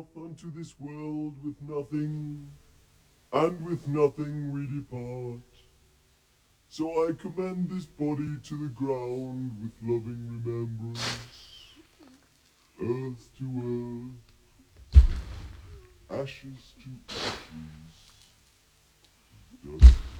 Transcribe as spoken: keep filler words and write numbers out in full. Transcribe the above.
off unto this world with nothing, and with nothing we depart. So I commend this body to the ground with loving remembrance. Earth to earth, ashes to ashes, dust